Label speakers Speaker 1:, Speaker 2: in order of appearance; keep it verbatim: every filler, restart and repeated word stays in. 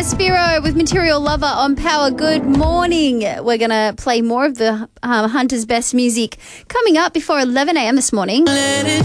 Speaker 1: Spiro with Material Lover on Power. Good morning. We're going to play more of the um, Hunter's Best music coming up before eleven a.m. this morning.